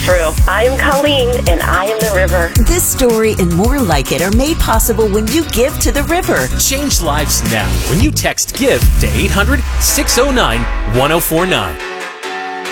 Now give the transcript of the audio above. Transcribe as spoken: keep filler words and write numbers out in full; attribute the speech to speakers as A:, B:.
A: true. I am Colleen, and I am the river.
B: This story and more like it are made possible when you give to the river.
C: Change lives now when you text GIVE to eight hundred, six oh nine, one oh four nine.